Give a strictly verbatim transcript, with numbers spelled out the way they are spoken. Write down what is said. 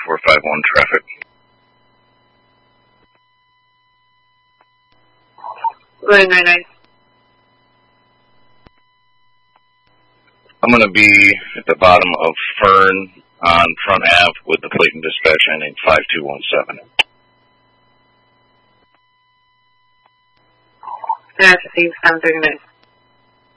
four five one traffic. Line nine nine. I'm going to be at the bottom of Fern on Front Ave with the plate and dispatch ending five two one seven. That's seven thirty-nine.